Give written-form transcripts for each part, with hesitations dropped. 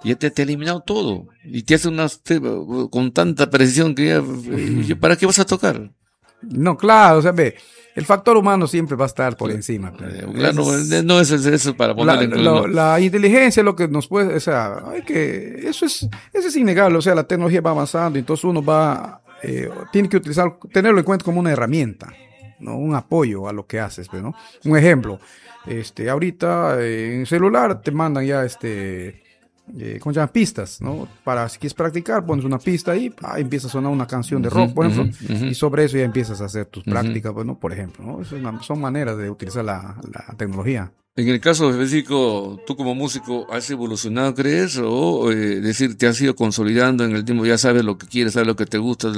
ya te ha eliminado todo. Y te hace con tanta precisión que ya, ¿para qué vas a tocar? No, claro, o sea, ve, el factor humano siempre va a estar por encima. Claro, no es eso para ponerle en la inteligencia es lo que nos puede, o sea, eso es innegable, o sea, la tecnología va avanzando, entonces uno tiene que tenerlo en cuenta como una herramienta, ¿no? Un apoyo a lo que haces, ¿no? Un ejemplo, ahorita en celular te mandan ya ¿cómo se llaman? Pistas, ¿no? Si quieres practicar, pones una pista ahí, empieza a sonar una canción de rock, por ejemplo, y sobre eso ya empiezas a hacer tus prácticas, bueno, por ejemplo, ¿no? Son maneras de utilizar la tecnología. En el caso específico, tú como músico, ¿has evolucionado, crees? O decir, te has ido consolidando en el tiempo, ya sabes lo que quieres, sabes lo que te gusta.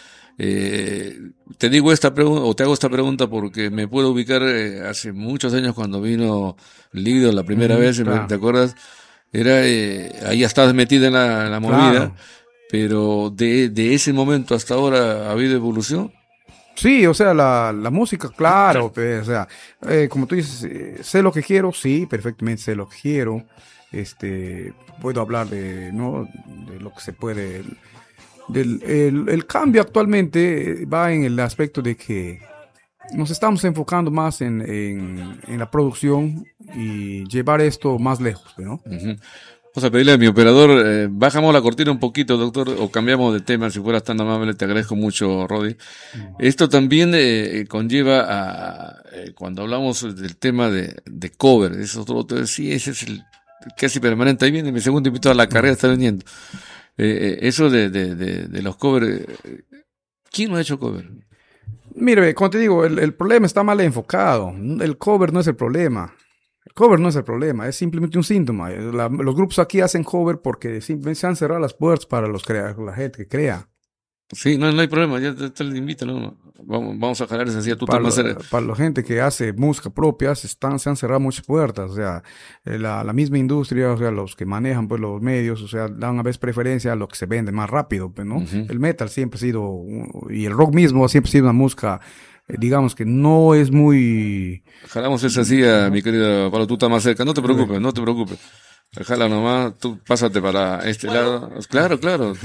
Te digo esta pregunta, o te hago esta pregunta porque me puedo ubicar hace muchos años cuando vino Lido la primera vez, claro. ¿te acuerdas? Ahí estabas metida en la movida, Claro. pero de ese momento hasta ahora ha habido evolución. Sí, o sea, la música, claro, pues, o sea, como tú dices, sé lo que quiero, sí, perfectamente sé lo que quiero, puedo hablar ¿no? De lo que se puede, el cambio actualmente va en el aspecto de que nos estamos enfocando más en la producción y llevar esto más lejos, ¿no? Uh-huh. Vamos a pedirle a mi operador, bajamos la cortina un poquito, doctor, o cambiamos de tema, si fueras tan amable, te agradezco mucho, Rodi. Esto también conlleva cuando hablamos del tema de cover, sí, ese es el casi permanente, ahí viene mi segundo invitado a la carrera, está viniendo. Eso de los covers, ¿quién no ha hecho cover? Mire, como te digo, el problema está mal enfocado, el cover no es el problema. El cover no es el problema, es simplemente un síntoma. Los grupos aquí hacen cover porque simplemente se han cerrado las puertas para la gente que crea. Sí, no hay problema, ya te invito, ¿no? Vamos a jalar esa silla, tú Para estás más para la gente que hace música propia, se han cerrado muchas puertas. O sea, la misma industria, o sea, los que manejan pues los medios, o sea, dan a veces preferencia a lo que se vende más rápido, pues, ¿no? Uh-huh. El metal siempre ha sido, y el rock mismo siempre ha sido una música, digamos que no es muy... Jalamos esa silla, mi querido Pablo, tú estás más cerca, no te preocupes, no te preocupes. Jala nomás, tú pásate para este lado. Claro.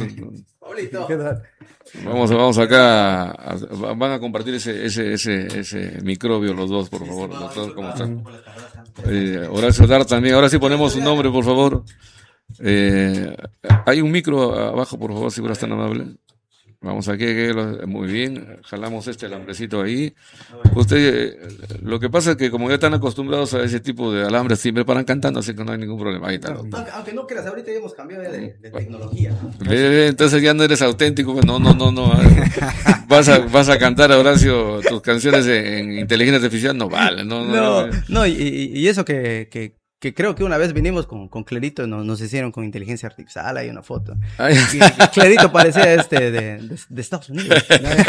Vamos acá, van a compartir ese microbio los dos, por favor. Doctor, ¿cómo están? Horacio Dar también, ahora sí ponemos su nombre, por favor. Hay un micro abajo, por favor, si fueras tan amable. Vamos aquí, muy bien, jalamos alambrecito ahí. Usted, lo que pasa es que como ya están acostumbrados a ese tipo de alambres, siempre paran cantando, así que no hay ningún problema. Ahí está. Aunque no creas, ahorita ya hemos cambiado de tecnología. Entonces ya no eres auténtico, no. Vas a cantar, Horacio, tus canciones en inteligencia artificial, no vale. No, y eso que creo que una vez vinimos con Clarito, nos hicieron con inteligencia artificial, hay una foto. Clarito parecía de Estados Unidos.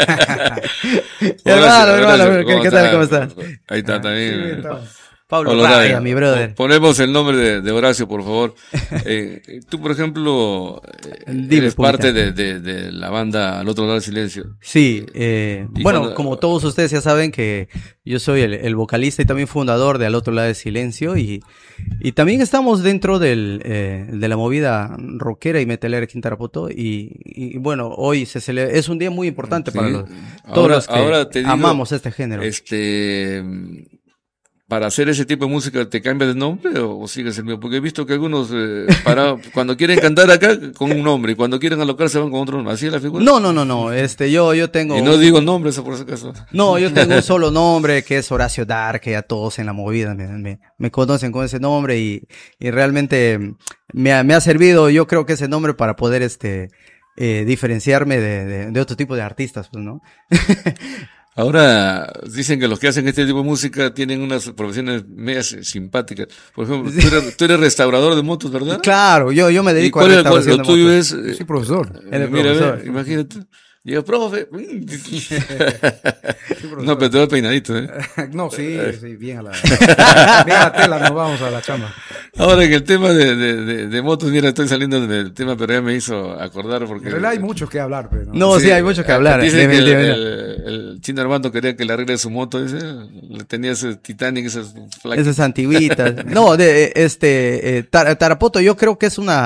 Hermano, ¿qué tal? ¿Cómo estás? Ahí está también. Sí, Pablo Raya, mi brother. Ponemos el nombre de Horacio, por favor. Tú, por ejemplo, eres parte de la banda Al Otro Lado del Silencio. Sí, bueno, como todos ustedes ya saben que yo soy el vocalista y también fundador de Al Otro Lado del Silencio y también estamos dentro de la movida rockera y metalera aquí en Tarapoto y bueno, hoy es un día muy importante para todos los que amamos este género. ¿Para hacer ese tipo de música te cambias de nombre o sigues el mismo? Porque he visto que algunos cuando quieren cantar acá con un nombre y cuando quieren alocar se van con otro nombre. ¿Así es la figura? No. Yo tengo... Y no digo nombres, por ese caso. No, yo tengo un solo nombre que es Horacio Dar, que a todos en la movida me conocen con ese nombre y realmente me ha servido, yo creo que ese nombre para poder diferenciarme de otro tipo de artistas, pues, ¿no? Ahora dicen que los que hacen este tipo de música tienen unas profesiones medias simpáticas. Por ejemplo, tú eres restaurador de motos, ¿verdad? Clalo, yo me dedico a restauración de motos. Lo tuyo es... Sí, profesor. Mira, imagínate. Digo, profe. No, pero te va peinadito, ¿eh? No, sí, bien a la tela, nos vamos a la chamba. Ahora, en el tema de motos, mira, estoy saliendo del tema, pero ya me hizo acordar porque... En realidad hay mucho que hablar, pero... No, sí, hay mucho que hablar. Dicen que el Chino Armando quería que le arregle su moto, dice, tenía ese Titanic, esas antiguitas. No, Tarapoto yo creo que es una